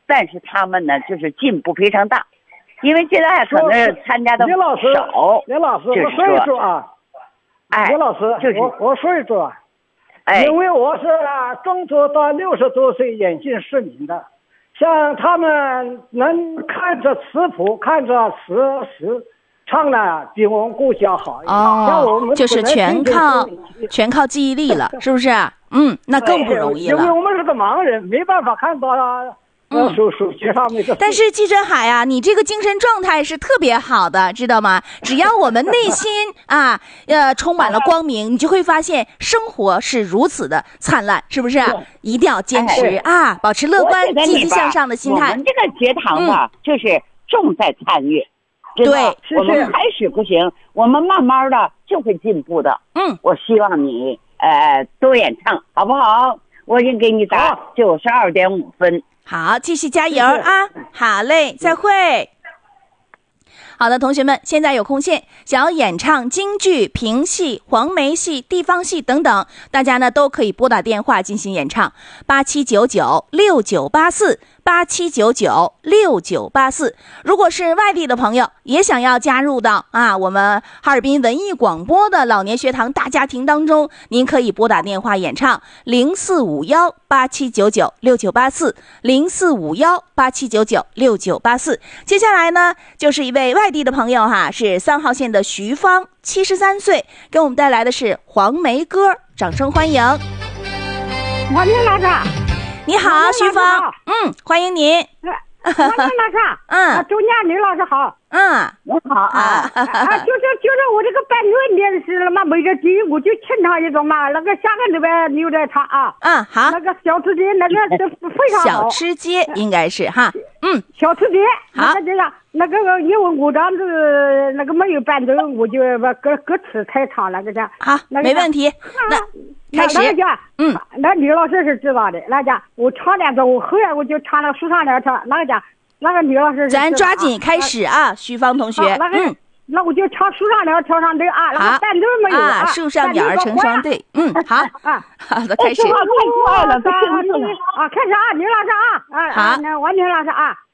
但是他们呢就是进步非常大，因为现在可能参加的李老师，我说一句啊，李老师，我说一句啊，因为我是中途到60多岁眼睛失明的，像他们能看着词谱，看着词唱的比我们故乡好一点。像我们就是全靠记忆力了，是不是？那更不容易了。 因为我们是个盲人，没办法看到手机上那个。 但是季振海啊，你这个精神状态是特别好的，知道吗？只要我们内心充满了光明，你就会发现生活是如此的灿烂，是不是？一定要坚持保持乐观、积极向上的心态。 我们这个节堂吧，就是重在参与。 对， 我们开始不行，我们慢慢的就会进步的。我希望你多演唱，好不好？我已经给你打92.5分。 好，继续加油啊！好嘞，再会。好的，同学们，现在有空线，想要演唱京剧、评戏、黄梅戏、地方戏等等，大家呢都可以拨打电话进行演唱，87996984，87996984。如果是外地的朋友，也想要加入到我们哈尔滨文艺广播的老年学堂大家庭当中，您可以拨打电话演唱045187996984，045187996984。接下来呢，就是一位外地的朋友是3号线的徐芳，73岁，给我们带来的是黄梅歌，掌声欢迎。 王明老师， 你好，徐芳，欢迎您。 王明老师，周年李老师好， 你好就是我这个办理问题是了嘛，没这第一我就清唱一种嘛，那个下个礼拜你有点唱好， 那个小吃街那个是非常好， 小吃街应该是小吃街好， 那个因为我当时那个没有伴奏，我就把歌词太长了， 好，没问题，那开始， 那李老师是知道的，那家我唱两个，我后来我就唱了树上两唱，那个李老师咱抓紧开始徐芳同学， 那我就唱树上两跳上对那个伴奏没有树上鸟儿成双对，好好的开始， 太快了，开始李老师好， 那王明老师